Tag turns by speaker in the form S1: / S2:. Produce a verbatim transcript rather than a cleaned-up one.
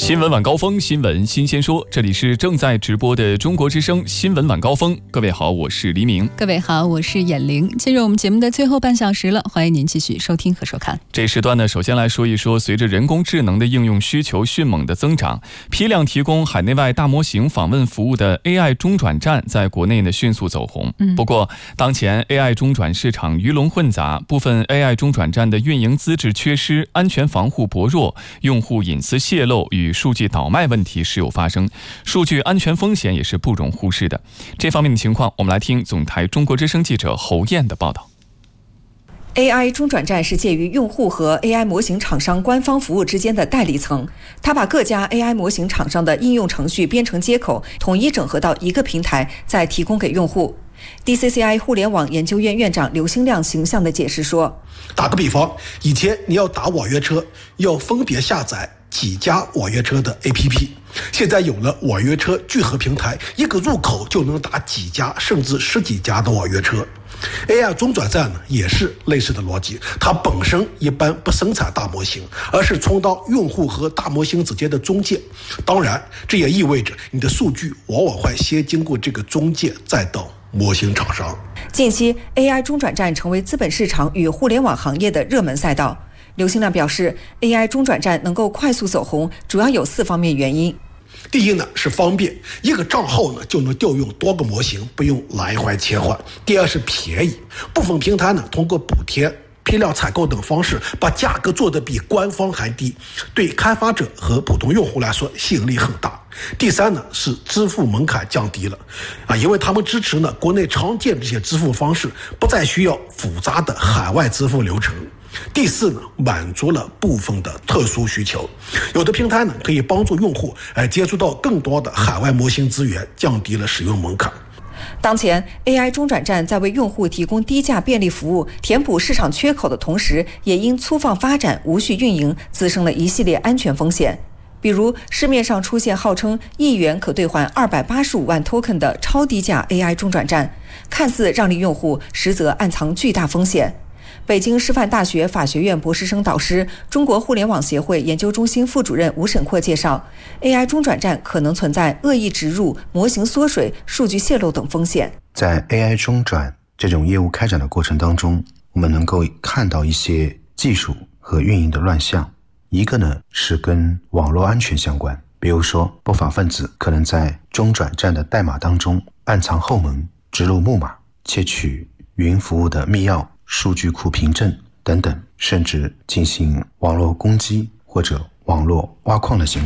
S1: 新闻晚高峰，新闻新鲜说，这里是正在直播的中国之声新闻晚高峰。各位好，我是黎明。
S2: 各位好，我是眼玲。进入我们节目的最后半小时了，欢迎您继续收听和收看。
S1: 这时段呢，首先来说一说，随着人工智能的应用需求迅猛的增长，批量提供海内外大模型访问服务的 A I 中转站在国内呢迅速走红。
S2: 嗯、
S1: 不过，当前 A I 中转市场鱼龙混杂，部分 A I 中转站的运营资质缺失，安全防护薄弱，用户隐私泄露与数据倒卖问题时有发生，数据安全风险也是不容忽视的。这方面的情况，我们来听总台中国之声记者侯燕的报道。
S3: A I 中转站是介于用户和 A I 模型厂商官方服务之间的代理层，它把各家 A I 模型厂商的应用程序编程接口统一整合到一个平台，再提供给用户。D C C I 互联网研究院院长刘兴亮形象地解释说，
S4: 打个比方，以前你要打网约车，要分别下载几家网约车的 A P P， 现在有了网约车聚合平台，一个入口就能打几家甚至十几家的网约车。A I 中转站呢也是类似的逻辑，它本身一般不生产大模型，而是充当用户和大模型之间的中介。当然，这也意味着你的数据往往会先经过这个中介，再到模型厂商。
S3: 近期 A I 中转站成为资本市场与互联网行业的热门赛道。刘兴亮表示 ，A I 中转站能够快速走红，主要有四方面原因。
S4: 第一呢是方便，一个账号呢就能调用多个模型，不用来回切换。第二是便宜，部分平台呢通过补贴、批量采购等方式，把价格做得比官方还低，对开发者和普通用户来说吸引力很大。第三呢是支付门槛降低了，啊，因为他们支持呢国内常见这些支付方式，不再需要复杂的海外支付流程。第四呢，满足了部分的特殊需求，有的平台呢可以帮助用户哎接触到更多的海外模型资源，降低了使用门槛。
S3: 当前 A I 中转站在为用户提供低价便利服务，填补市场缺口的同时，也因粗放发展、无序运营，滋生了一系列安全风险。比如，市面上出现号称一元可兑换二百八十五万 token 的超低价 A I 中转站，看似让利用户，实则暗藏巨大风险。北京师范大学法学院博士生导师、中国互联网协会研究中心副主任吴沈阔介绍 ，A I 中转站可能存在恶意植入、模型缩水、数据泄露等风险。
S5: 在 A I 中转这种业务开展的过程当中，我们能够看到一些技术和运营的乱象。一个呢是跟网络安全相关，比如说不法分子可能在中转站的代码当中暗藏后门，植入木马，窃取云服务的密钥、数据库凭证等等，甚至进行网络攻击或者网络挖矿的行为。